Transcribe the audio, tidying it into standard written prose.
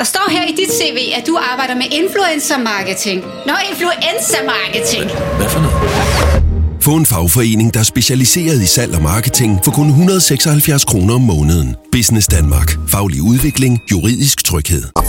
Der står her i dit CV, at du arbejder med influencer marketing. Influencer marketing. Hvad for noget? Få en fagforening, der er specialiseret i salg og marketing for kun 176 kroner om måneden. Business Danmark. Faglig udvikling. Juridisk tryghed.